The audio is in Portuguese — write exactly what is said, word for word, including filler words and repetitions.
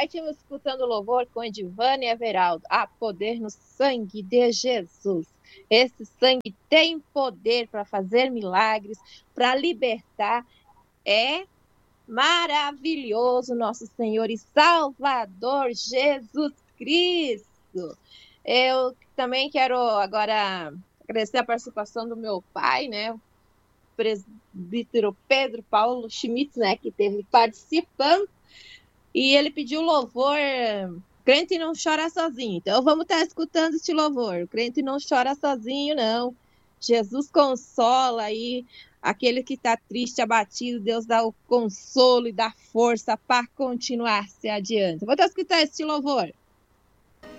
Aí tínhamos escutando o louvor com Edivane e Everaldo. Há poder no sangue de Jesus. Esse sangue tem poder para fazer milagres, para libertar. É maravilhoso nosso Senhor e Salvador Jesus Cristo. Eu também quero agora agradecer a participação do meu pai, né? O presbítero Pedro Paulo Schmitz, né? Que esteve participando. E ele pediu louvor, crente não chora sozinho. Então vamos estar escutando este louvor. O crente não chora sozinho, não. Jesus consola aí aquele que está triste, abatido. Deus dá o consolo e dá força para continuar se adiante. Vou estar escutando este louvor.